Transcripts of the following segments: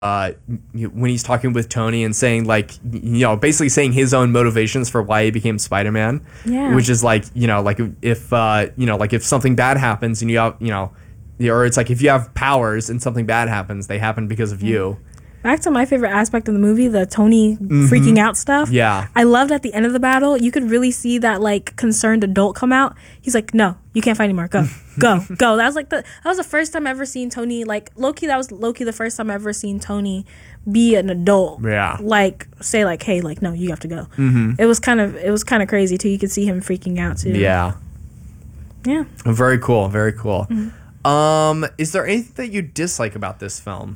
when he's talking with Tony and saying like, basically saying his own motivations for why he became Spider-Man. Yeah. Which is like, like if like if something bad happens and you have, or it's like if you have powers and something bad happens, they happen because of you. Back to my favorite aspect of the movie, the Tony freaking out stuff. Yeah. I loved at the end of the battle, you could really see that like concerned adult come out. He's like, no, you can't fight anymore. Go, go, go. That was the first time I ever seen Tony, like Loki, that was Loki the first time I ever seen Tony be an adult. Yeah. Like say like, hey, like, no, you have to go. Mm-hmm. It was kind of crazy too. You could see him freaking out too. Yeah. Yeah. Very cool. Very cool. Mm-hmm. Is there anything that you dislike about this film?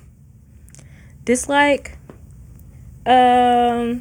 Dislike, Loki. And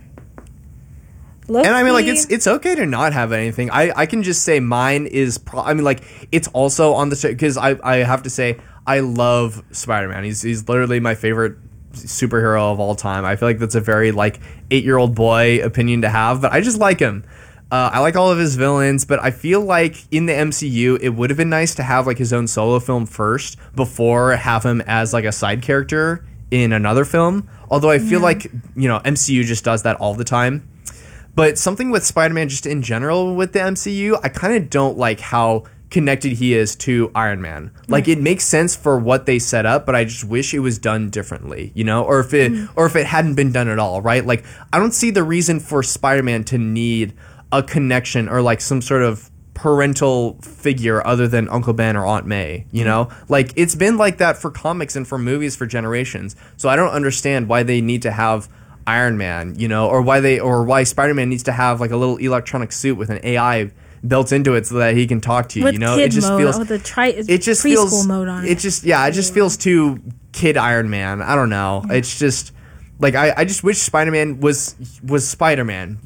I mean, like, it's okay to not have anything. I can just say mine is it's also on the, because I have to say I love Spider-Man. He's literally my favorite superhero of all time. I feel like that's a very like 8-year-old boy opinion to have, but I just like him. I like all of his villains, but I feel like in the MCU, it would have been nice to have like his own solo film first before have him as like a side character in another film. Although I feel like, MCU just does that all the time. But something with Spider-Man just in general with the MCU, I kind of don't like how connected he is to Iron Man. Like it makes sense for what they set up, but I just wish it was done differently, or if it hadn't been done at all, right? Like I don't see the reason for Spider-Man to need a connection or like some sort of parental figure other than Uncle Ben or Aunt May, like it's been like that for comics and for movies for generations. So I don't understand why they need to have Iron Man, or why Spider-Man needs to have like a little electronic suit with an AI built into it so that he can talk to you. With It just mode, feels with the it just feels preschool mode on it. It just feels too kid Iron Man. I don't know. Yeah. It's just like I just wish Spider-Man was Spider-Man,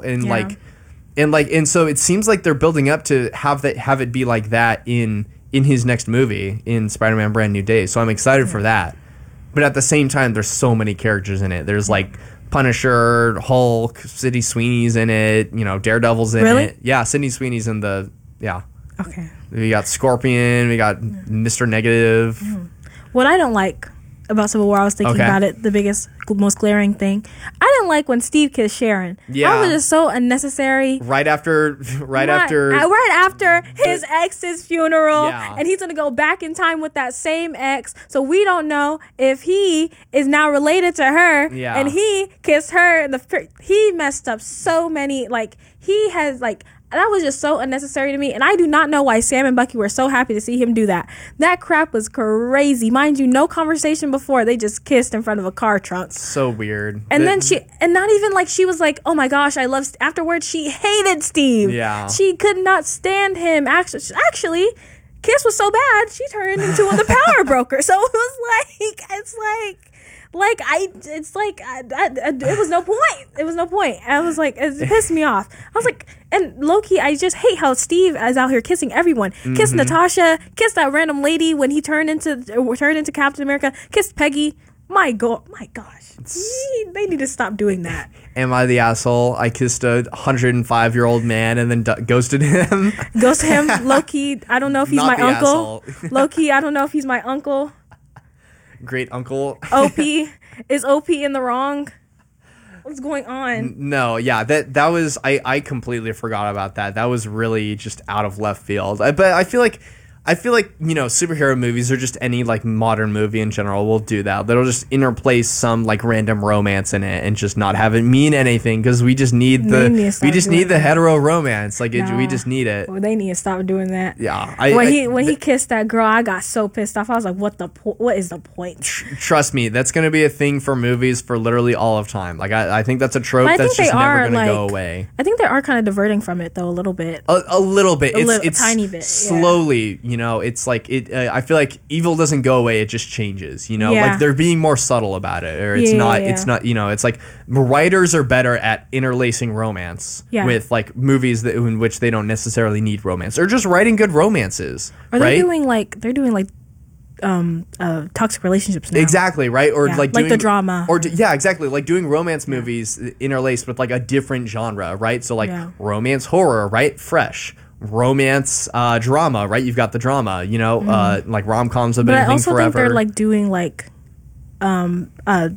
and so it seems like they're building up to have it be like that in his next movie in Spider-Man Brand New Day. So I'm excited for that. But at the same time, there's so many characters in it. There's like Punisher, Hulk, Sydney Sweeney's in it, Daredevil's in it. Yeah, Sydney Sweeney's in Okay. We got Scorpion, we got Mr. Negative. What I don't like about Civil War, I was thinking about it, the most glaring thing. I didn't like when Steve kissed Sharon. Yeah. That was just so unnecessary. Right after his ex's funeral, Yeah. and he's gonna go back in time with that same ex, so we don't know if he is now related to her. Yeah. And he kissed her. He messed up so many. Like he has like. That was just so unnecessary to me, and I do not know why Sam and Bucky were so happy to see him do that. That crap was crazy. Mind you, no conversation before. They just kissed in front of a car trunk. So weird. And then not even like she was like, oh my gosh, I love afterwards, she hated Steve. Yeah. She could not stand him. Actually, Kiss was so bad, she turned into the power broker. So it was no point. It was no point. I was like, it pissed me off. I was like, and low-key, I just hate how Steve is out here kissing everyone. Kissed Natasha, kissed that random lady when he turned into Captain America, kissed Peggy. My gosh. They need to stop doing that. Am I the asshole? I kissed a 105-year-old man and then ghosted him. Ghost him, low-key. I don't know if he's my uncle. Low-key, I don't know if he's my uncle. Great uncle. OP. Is OP in the wrong? What's going on? No, yeah, that was I completely forgot about that. That was really just out of left field. But I feel like superhero movies or just any like modern movie in general will do that. They'll just interplace some like random romance in it and just not have it mean anything because we just need the hetero romance. Like we just need it. Well, they need to stop doing that. Yeah. When he kissed that girl, I got so pissed off. I was like, what is the point? Trust me, that's going to be a thing for movies for literally all of time. Like I think that's a trope that's just never going to go away. I think they are kind of diverting from it though a little bit. A little bit. It's a tiny bit. Slowly, it's like it. I feel like evil doesn't go away; it just changes. Yeah. Like they're being more subtle about it, or it's not. Yeah. It's not. It's like writers are better at interlacing romance with like movies in which they don't necessarily need romance, or just writing good romances. Or they're doing like toxic relationships now. Exactly, right? Or like doing the drama. Or exactly, like doing romance movies interlaced with like a different genre, right? So like romance horror, right? Fresh. Romance drama, right? You've got the drama, like rom-coms have been a thing forever. But I also think they're like doing like